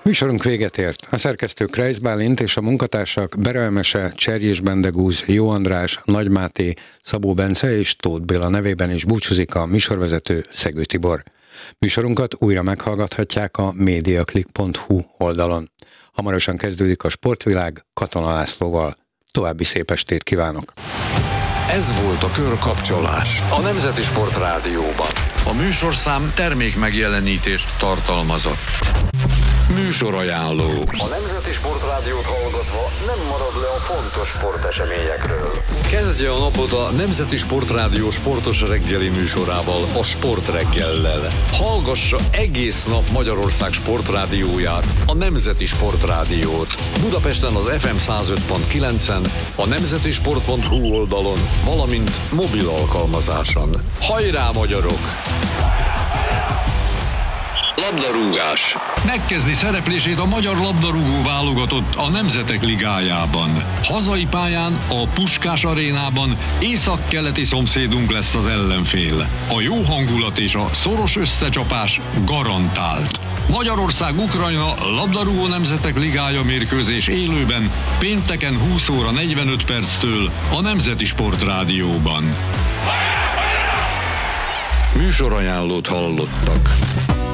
Műsorunk véget ért. A szerkesztő Kreisz Bálint és a munkatársak Berelmese, Cserjés Bendegúz, Jó András, Nagy Máté, Szabó Bence és Tóth Béla nevében is búcsúzik a műsorvezető Szegő Tibor. Műsorunkat újra meghallgathatják a mediaclick.hu oldalon. Hamarosan kezdődik a Sportvilág Katona Lászlóval. További szép estét kívánok! Ez volt a Körkapcsolás a Nemzeti Sport Rádióban. A műsorszám termék megjelenítést tartalmazott. Műsorajánló. A Nemzeti Sport Rádiót hallgatva nem marad le a fontos sporteseményekről. Kezdje a napot a Nemzeti Sport Rádió sportos reggeli műsorával, a Sport reggellel. Hallgassa egész nap Magyarország sportrádióját, a Nemzeti Sport Rádiót. Budapesten az FM 105.9-en, a nemzetisport.hu oldalon, valamint mobil alkalmazáson. Hajrá, magyarok! Labdarúgás. Megkezdi szereplését a magyar labdarúgó válogatott a Nemzetek Ligájában. Hazai pályán, a Puskás arénában észak-keleti szomszédunk lesz az ellenfél. A jó hangulat és a szoros összecsapás garantált. Magyarország-Ukrajna labdarúgó Nemzetek Ligája mérkőzés élőben pénteken 20 óra 45 perctől a Nemzeti Sport Rádióban. Műsorajánlót hallottak.